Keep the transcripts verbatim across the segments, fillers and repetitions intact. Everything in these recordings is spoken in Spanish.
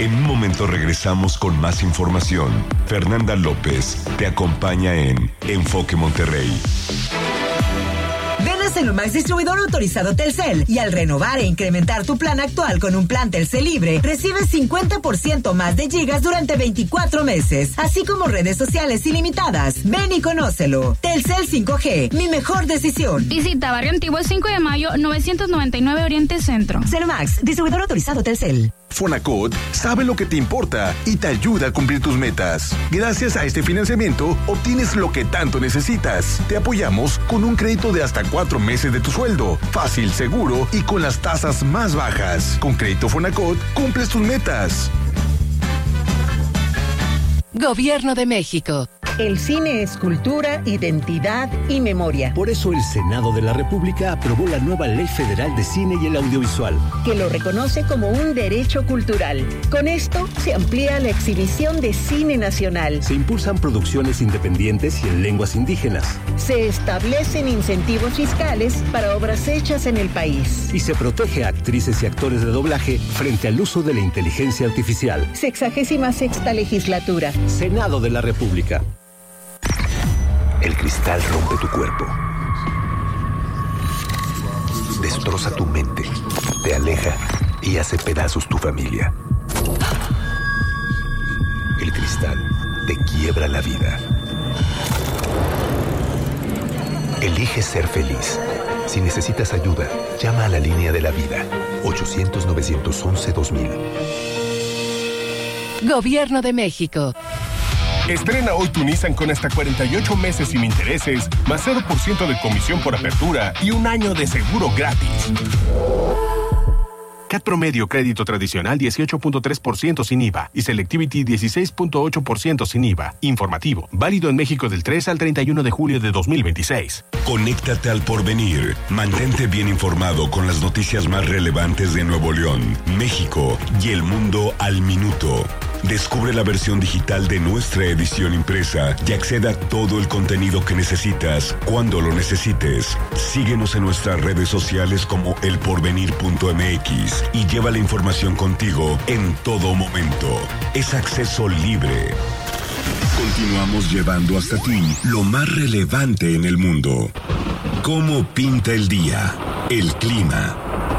En un momento regresamos con más información. Fernanda López te acompaña en Enfoque Monterrey. Ven a Celumax, distribuidor autorizado Telcel, y al renovar e incrementar tu plan actual con un plan Telcel libre, recibes cincuenta por ciento más de gigas durante veinticuatro meses, así como redes sociales ilimitadas. Ven y conócelo. Telcel cinco G, mi mejor decisión. Visita Barrio Antiguo cinco de mayo, novecientos noventa y nueve Oriente Centro. Celumax, distribuidor autorizado Telcel. Fonacot sabe lo que te importa y te ayuda a cumplir tus metas. Gracias a este financiamiento, obtienes lo que tanto necesitas. Te apoyamos con un crédito de hasta cuatro meses de tu sueldo. Fácil, seguro y con las tasas más bajas. Con Crédito Fonacot, cumples tus metas. Gobierno de México. El cine es cultura, identidad y memoria. Por eso el Senado de la República aprobó la nueva Ley Federal de Cine y el Audiovisual, que lo reconoce como un derecho cultural. Con esto se amplía la exhibición de cine nacional. Se impulsan producciones independientes y en lenguas indígenas. Se establecen incentivos fiscales para obras hechas en el país. Y se protege a actrices y actores de doblaje frente al uso de la inteligencia artificial. Sexagésima sexta legislatura. Senado de la República. El cristal rompe tu cuerpo. Destroza tu mente. Te aleja y hace pedazos tu familia. El cristal te quiebra la vida. Elige ser feliz. Si necesitas ayuda, llama a la línea de la vida. ochocientos, novecientos once, dos mil. Gobierno de México. Estrena hoy tu Nissan con hasta cuarenta y ocho meses sin intereses, más cero por ciento de comisión por apertura y un año de seguro gratis. C A T promedio crédito tradicional dieciocho punto tres por ciento sin I V A y Selectivity dieciséis punto ocho por ciento sin I V A. Informativo. Válido en México del tres al treinta y uno de julio de dos mil veintiséis. Conéctate al Porvenir. Mantente bien informado con las noticias más relevantes de Nuevo León, México y el mundo al minuto. Descubre la versión digital de nuestra edición impresa y acceda a todo el contenido que necesitas cuando lo necesites. Síguenos en nuestras redes sociales como el porvenir punto m x y lleva la información contigo en todo momento. Es acceso libre. Continuamos llevando hasta ti lo más relevante en el mundo. ¿Cómo pinta el día? El clima.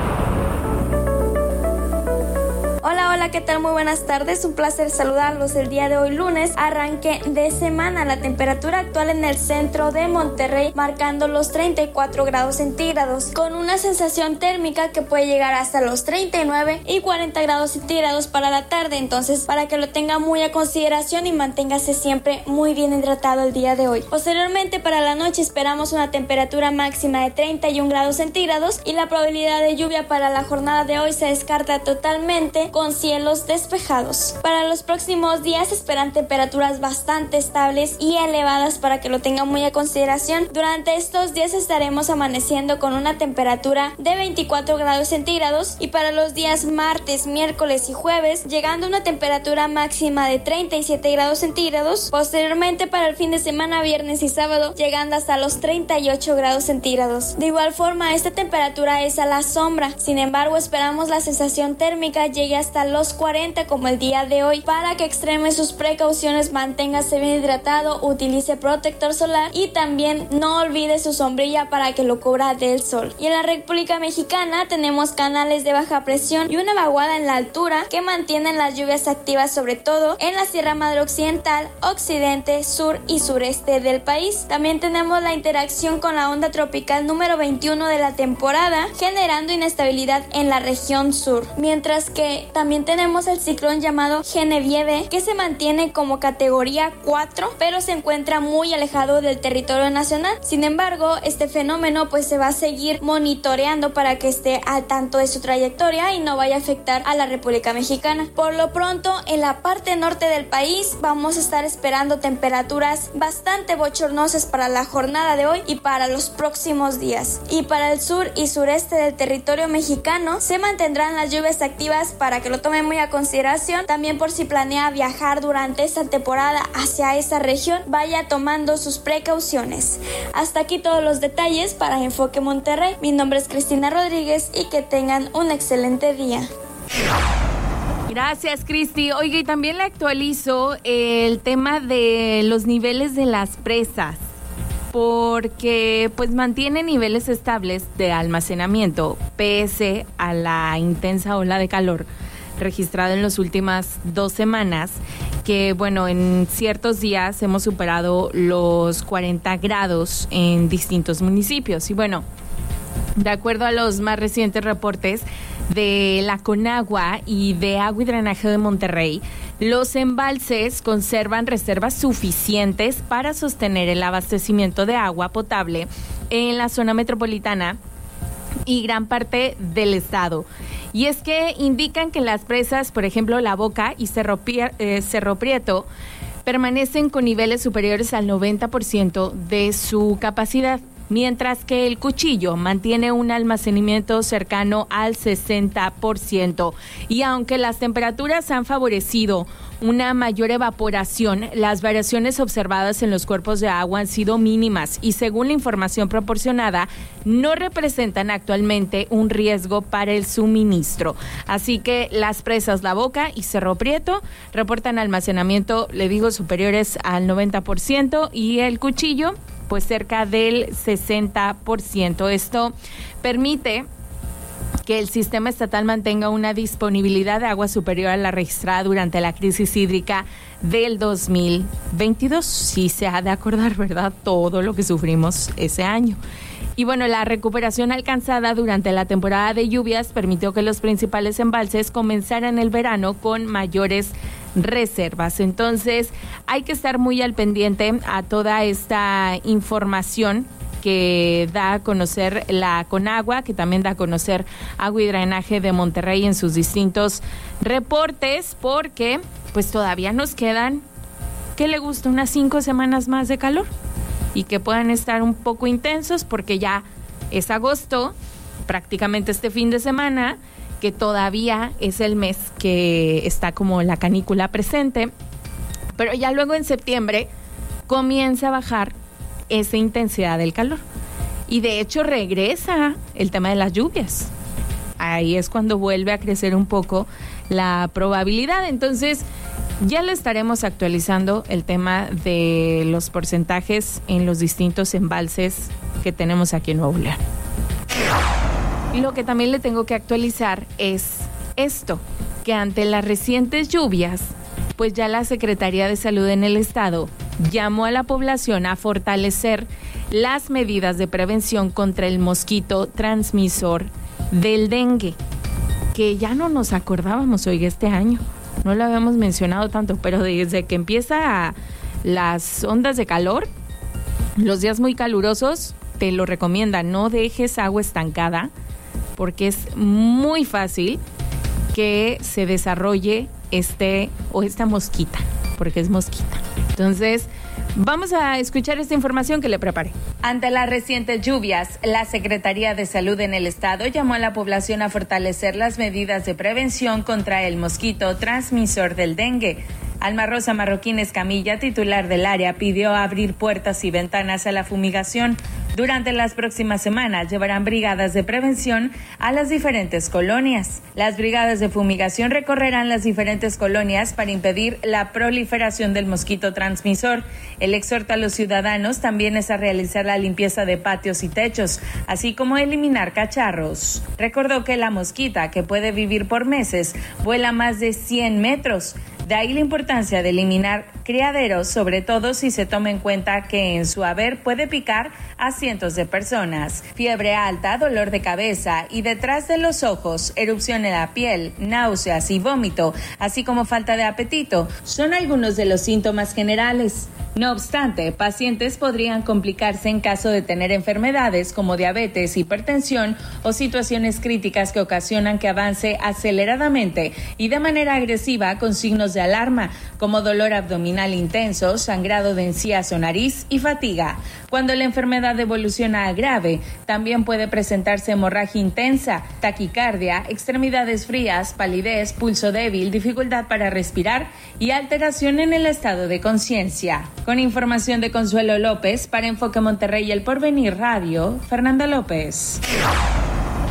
Hola, hola, ¿qué tal? Muy buenas tardes, un placer saludarlos el día de hoy lunes, arranque de semana. La temperatura actual en el centro de Monterrey marcando los treinta y cuatro grados centígrados, con una sensación térmica que puede llegar hasta los treinta y nueve y cuarenta grados centígrados para la tarde, entonces para que lo tenga muy a consideración y manténgase siempre muy bien hidratado el día de hoy. Posteriormente para la noche esperamos una temperatura máxima de treinta y un grados centígrados y la probabilidad de lluvia para la jornada de hoy se descarta totalmente, con cielos despejados. Para los próximos días esperan temperaturas bastante estables y elevadas para que lo tengan muy a consideración. Durante estos días estaremos amaneciendo con una temperatura de veinticuatro grados centígrados y para los días martes, miércoles y jueves llegando a una temperatura máxima de treinta y siete grados centígrados. Posteriormente para el fin de semana, viernes y sábado, llegando hasta los treinta y ocho grados centígrados. De igual forma, esta temperatura es a la sombra. Sin embargo, esperamos la sensación térmica llegue hasta los cuarenta como el día de hoy. Para que extreme sus precauciones, manténgase bien hidratado, utilice protector solar y también no olvide su sombrilla para que lo cubra del sol. Y en la República Mexicana tenemos canales de baja presión y una vaguada en la altura que mantienen las lluvias activas, sobre todo en la Sierra Madre Occidental, occidente, sur y sureste del país. También tenemos la interacción con la onda tropical número veintiuno de la temporada, generando inestabilidad en la región sur, mientras que también tenemos el ciclón llamado Genevieve, que se mantiene como categoría cuatro, pero se encuentra muy alejado del territorio nacional. Sin embargo, este fenómeno pues se va a seguir monitoreando para que esté al tanto de su trayectoria y no vaya a afectar a la República Mexicana. Por lo pronto, en la parte norte del país vamos a estar esperando temperaturas bastante bochornosas para la jornada de hoy y para los próximos días. Y para el sur y sureste del territorio mexicano se mantendrán las lluvias activas para que lo tomen muy a consideración. También por si planea viajar durante esta temporada hacia esa región, vaya tomando sus precauciones. Hasta aquí todos los detalles para Enfoque Monterrey. Mi nombre es Cristina Rodríguez y que tengan un excelente día. Gracias, Cristi. Oiga, y también le actualizo el tema de los niveles de las presas, porque pues mantiene niveles estables de almacenamiento pese a la intensa ola de calor registrada en las últimas dos semanas, que bueno, en ciertos días hemos superado los cuarenta grados en distintos municipios. Y bueno, de acuerdo a los más recientes reportes de la Conagua y de Agua y Drenaje de Monterrey, los embalses conservan reservas suficientes para sostener el abastecimiento de agua potable en la zona metropolitana y gran parte del estado. Y es que indican que las presas, por ejemplo, La Boca y Cerro, Pie- eh, Cerro Prieto, permanecen con niveles superiores al noventa por ciento de su capacidad, mientras que el Cuchillo mantiene un almacenamiento cercano al sesenta por ciento. Y aunque las temperaturas han favorecido una mayor evaporación, las variaciones observadas en los cuerpos de agua han sido mínimas y, según la información proporcionada, no representan actualmente un riesgo para el suministro. Así que las presas La Boca y Cerro Prieto reportan almacenamiento, le digo, superiores al noventa por ciento, y el Cuchillo pues cerca del sesenta por ciento. Esto permite que el sistema estatal mantenga una disponibilidad de agua superior a la registrada durante la crisis hídrica del dos mil veintidós. Sí se ha de acordar, ¿verdad?, todo lo que sufrimos ese año. Y bueno, la recuperación alcanzada durante la temporada de lluvias permitió que los principales embalses comenzaran el verano con mayores reservas. Entonces, hay que estar muy al pendiente a toda esta información que da a conocer la Conagua, que también da a conocer Agua y Drenaje de Monterrey en sus distintos reportes, porque pues todavía nos quedan, ¿qué le gusta?, unas cinco semanas más de calor, y que puedan estar un poco intensos, porque ya es agosto, prácticamente este fin de semana, que todavía es el mes que está como la canícula presente, pero ya luego en septiembre comienza a bajar esa intensidad del calor. Y de hecho regresa el tema de las lluvias. Ahí es cuando vuelve a crecer un poco la probabilidad. Entonces, ya le estaremos actualizando el tema de los porcentajes en los distintos embalses que tenemos aquí en Nuevo León. Lo que también le tengo que actualizar es esto, que ante las recientes lluvias, pues ya la Secretaría de Salud en el estado llamó a la población a fortalecer las medidas de prevención contra el mosquito transmisor del dengue, que ya no nos acordábamos, oiga, este año. No lo habíamos mencionado tanto, pero desde que empieza las ondas de calor, los días muy calurosos, te lo recomiendan, no dejes agua estancada, porque es muy fácil que se desarrolle este o esta mosquita, porque es mosquita. Entonces, vamos a escuchar esta información que le preparé. Ante las recientes lluvias, la Secretaría de Salud en el estado llamó a la población a fortalecer las medidas de prevención contra el mosquito transmisor del dengue. Alma Rosa Marroquín Escamilla, titular del área, pidió abrir puertas y ventanas a la fumigación. Durante las próximas semanas llevarán brigadas de prevención a las diferentes colonias. Las brigadas de fumigación recorrerán las diferentes colonias para impedir la proliferación del mosquito transmisor. El exhorta a los ciudadanos también es a realizar la limpieza de patios y techos, así como eliminar cacharros. Recordó que la mosquita, que puede vivir por meses, vuela más de cien metros. De ahí la importancia de eliminar criaderos, sobre todo si se toma en cuenta que en su haber puede picar a cientos de personas. Fiebre alta, dolor de cabeza y detrás de los ojos, erupción en la piel, náuseas y vómito, así como falta de apetito, son algunos de los síntomas generales. No obstante, pacientes podrían complicarse en caso de tener enfermedades como diabetes, hipertensión o situaciones críticas que ocasionan que avance aceleradamente y de manera agresiva con signos de alarma, como dolor abdominal intenso, sangrado de encías o nariz y fatiga. Cuando la enfermedad evoluciona a grave, también puede presentarse hemorragia intensa, taquicardia, extremidades frías, palidez, pulso débil, dificultad para respirar y alteración en el estado de conciencia. Con información de Consuelo López, para Enfoque Monterrey y El Porvenir Radio, Fernanda López.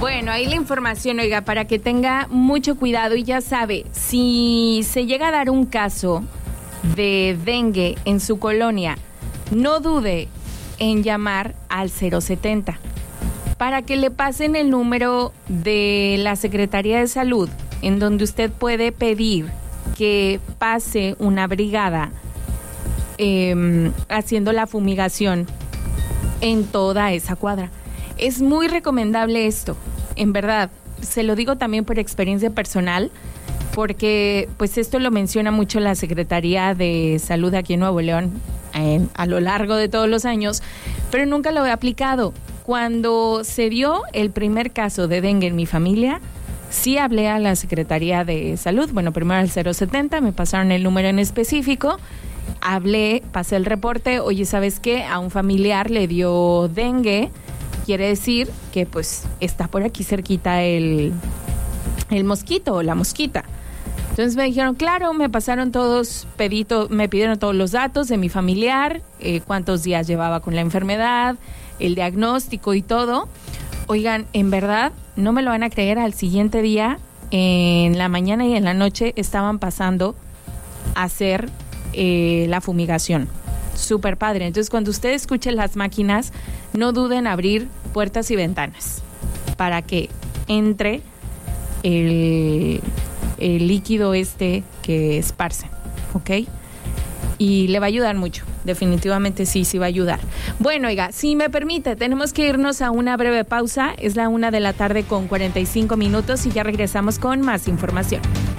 Bueno, ahí la información, oiga, para que tenga mucho cuidado y ya sabe, si se llega a dar un caso de dengue en su colonia, no dude en llamar al cero setenta para que le pasen el número de la Secretaría de Salud, en donde usted puede pedir que pase una brigada eh, haciendo la fumigación en toda esa cuadra. Es muy recomendable esto, en verdad, se lo digo también por experiencia personal, porque pues esto lo menciona mucho la Secretaría de Salud aquí en Nuevo León eh, a lo largo de todos los años, pero nunca lo he aplicado. Cuando se dio el primer caso de dengue en mi familia, sí hablé a la Secretaría de Salud, bueno, primero al cero setenta, me pasaron el número en específico, hablé, pasé el reporte, oye, ¿sabes qué? A un familiar le dio dengue, quiere decir que pues está por aquí cerquita el, el mosquito o la mosquita. Entonces me dijeron, claro, me pasaron todos, pedito, me pidieron todos los datos de mi familiar, eh, cuántos días llevaba con la enfermedad, el diagnóstico y todo. Oigan, en verdad, no me lo van a creer, al siguiente día, en la mañana y en la noche, estaban pasando a hacer eh, la fumigación. Súper padre. Entonces, cuando usted escuche las máquinas, no duden en abrir puertas y ventanas para que entre el, el líquido este que esparce, ¿ok? Y le va a ayudar mucho, definitivamente sí, sí va a ayudar. Bueno, oiga, si me permite, tenemos que irnos a una breve pausa, es la una de la tarde con cuarenta y cinco minutos y ya regresamos con más información.